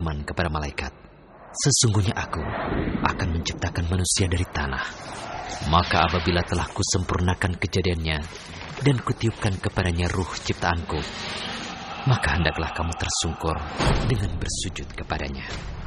berfirman kepada malaikat, "Sesungguhnya aku akan menciptakan manusia dari tanah. Maka apabila telah kusempurnakan kejadiannya dan kutiupkan kepadanya ruh ciptaanku, maka hendaklah kamu tersungkur dengan bersujud kepadanya."